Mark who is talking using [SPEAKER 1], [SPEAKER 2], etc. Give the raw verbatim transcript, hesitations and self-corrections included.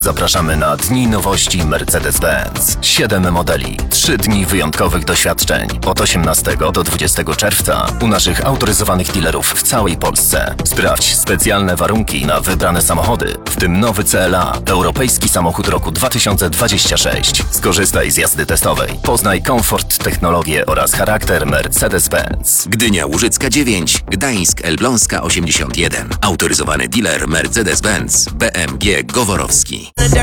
[SPEAKER 1] zapraszamy na Dni Nowości Mercedes-Benz. Siedem modeli, trzy dni wyjątkowych doświadczeń. Od osiemnastego do dwudziestego czerwca u naszych autoryzowanych dealerów w całej Polsce. Sprawdź specjalne warunki na wybrane samochody, w tym nowy C L A, europejski samochód roku dwa tysiące dwudziesty trzeci. Skorzystaj z jazdy testowej. Poznaj komfort, technologię oraz charakter Mercedes-Benz.
[SPEAKER 2] Gdynia Łużycka dziewięć, Gdańsk Elbląska osiemdziesiąt jeden. Autoryzowany dealer Mercedes-Benz B M G Goworowski.